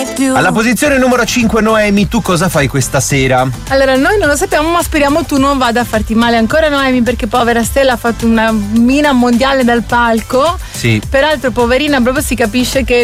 Alla posizione numero 5, Noemi, tu cosa fai questa sera? Allora, noi non lo sappiamo, ma speriamo tu non vada a farti male ancora, Noemi, perché povera Stella ha fatto una mina mondiale dal palco. Sì. Peraltro, poverina, proprio si capisce che